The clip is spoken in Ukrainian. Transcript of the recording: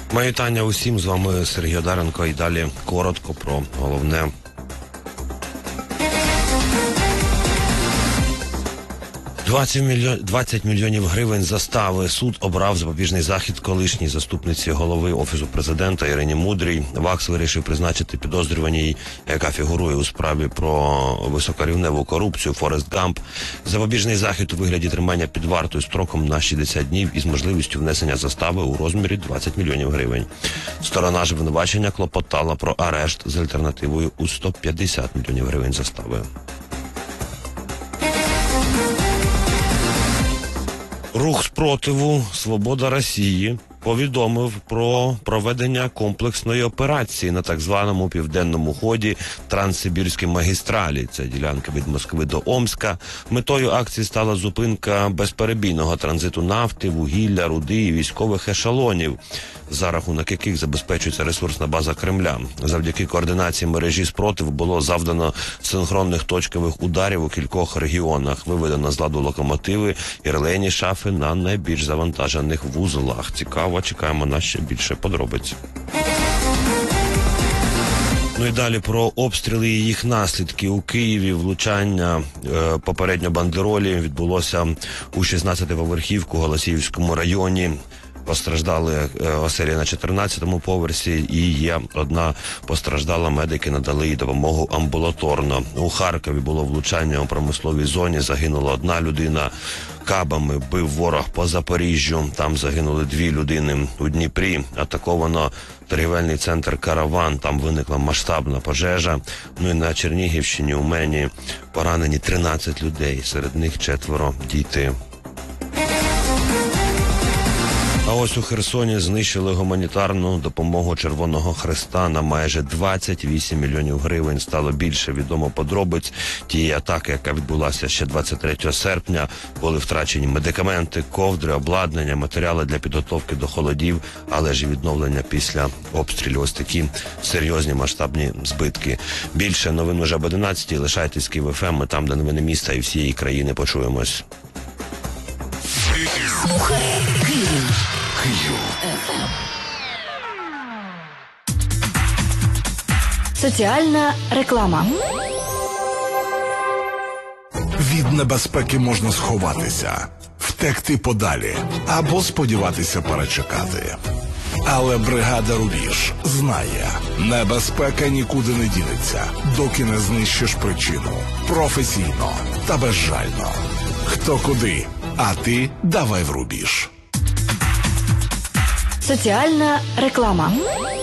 Мої вітання усім, з вами Сергій Одаренко, і далі коротко про головне. $20 мільйонів гривень застави. Суд обрав запобіжний захід колишній заступниці голови Офісу президента Ірині Мудрій. ВАКС вирішив призначити підозрюваній, яка фігурує у справі про високорівневу корупцію, Форест Гамп, запобіжний захід у вигляді тримання під вартою строком на 60 днів із можливістю внесення застави у розмірі 20 мільйонів гривень. Сторона ж обвинувачення клопотала про арешт з альтернативою у 150 мільйонів гривень застави. Рух спротиву «Свобода Росії» повідомив про проведення комплексної операції на так званому південному ході Транссибірській магістралі. Це ділянка від Москви до Омська. Метою акції стала зупинка безперебійного транзиту нафти, вугілля, руди і військових ешелонів, за рахунок яких забезпечується ресурсна база Кремля. Завдяки координації мережі спротиву було завдано синхронних точкових ударів у кількох регіонах. Виведено з ладу локомотиви і релейні шафи на найбільш завантажених вузлах. Цікаво, чекаємо на ще більше подробиць. Ну і далі про обстріли і їх наслідки. У Києві влучання попередньо бандеролі відбулося у 16-поверхівку у Голосіївському районі. Постраждали оселі на 14-му поверсі і є одна постраждала, медики надали їй допомогу амбулаторно. У Харкові було влучання у промисловій зоні, загинула одна людина. Кабами бив ворог по Запоріжжю, там загинули 2 людини. У Дніпрі атаковано торгівельний центр «Караван», там виникла масштабна пожежа. Ну і на Чернігівщині у Мені поранені 13 людей, серед них 4 діти. А ось у Херсоні знищили гуманітарну допомогу Червоного Хреста на майже 28 мільйонів гривень. Стало більше відомо подробиць тієї атаки, яка відбулася ще 23 серпня. Були втрачені медикаменти, ковдри, обладнання, матеріали для підготовки до холодів, але ж і відновлення після обстрілів. Ось такі серйозні масштабні збитки. Більше новин уже об 11-й. Лишайтесь Київ ФМ, ми там, де новини міста і всієї країни. Почуємось. Слухай Київ. Соціальна реклама. Від небезпеки можна сховатися, втекти подалі або сподіватися перечекати. Але бригада «Рубіж» знає, небезпека нікуди не дінеться, доки не знищиш причину. Професійно та безжально. Хто куди, а ти давай в рубіж. Соціальна реклама.